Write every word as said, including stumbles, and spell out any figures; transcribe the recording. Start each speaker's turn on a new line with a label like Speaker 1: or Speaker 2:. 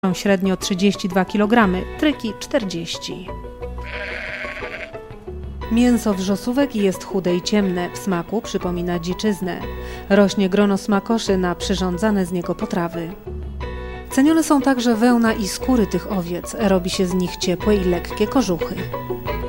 Speaker 1: średnio trzydzieści dwa kilogramy, tryki czterdzieści. Mięso wrzosówek jest chude i ciemne, w smaku przypomina dziczyznę. Rośnie grono smakoszy na przyrządzane z niego potrawy. Cenione są także wełna i skóry tych owiec, robi się z nich ciepłe i lekkie kożuchy.